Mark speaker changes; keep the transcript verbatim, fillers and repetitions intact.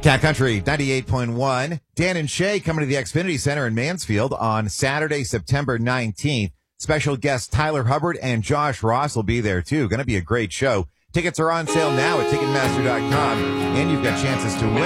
Speaker 1: Cat Country ninety-eight point one. Dan and Shay coming to the Xfinity Center in Mansfield on Saturday, September nineteenth. Special guests Tyler Hubbard and Josh Ross will be there too. Going to be a great show. Tickets are on sale now at Ticketmaster dot com, and you've got chances to win.